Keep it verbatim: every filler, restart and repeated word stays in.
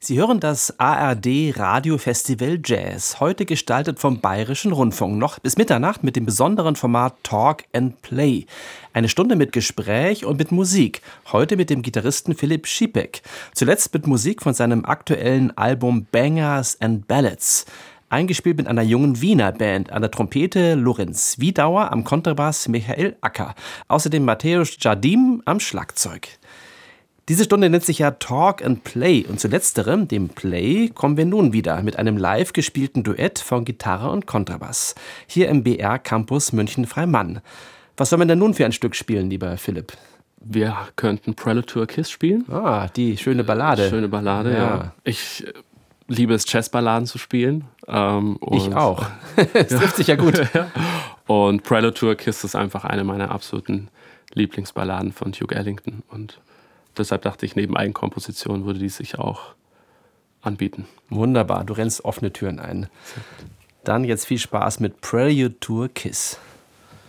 Sie hören das A R D Radiofestival Jazz, heute gestaltet vom Bayerischen Rundfunk, noch bis Mitternacht mit dem besonderen Format Talk and Play. Eine Stunde mit Gespräch und mit Musik, heute mit dem Gitarristen Philipp Schipek, zuletzt mit Musik von seinem aktuellen Album Bangers and Ballads. Eingespielt mit einer jungen Wiener Band, an der Trompete Lorenz Wiedauer, am Kontrabass Michael Acker, außerdem Mateusz Jardim am Schlagzeug. Diese Stunde nennt sich ja Talk and Play und zu letzterem, dem Play, kommen wir nun wieder mit einem live gespielten Duett von Gitarre und Kontrabass, hier im B R Campus München-Freimann. Was soll man denn nun für ein Stück spielen, lieber Philipp? Wir könnten Prelude to a Kiss spielen. Ah, die schöne Ballade. Schöne Ballade, ja. ja. Ich liebe es, Jazzballaden zu spielen. Ähm, ich auch. Es trifft sich ja gut. Und Prelude to a Kiss ist einfach eine meiner absoluten Lieblingsballaden von Duke Ellington. Und deshalb dachte ich, neben Eigenkomposition würde die sich auch anbieten. Wunderbar, du rennst offene Türen ein. Dann jetzt viel Spaß mit Prelude to a Kiss.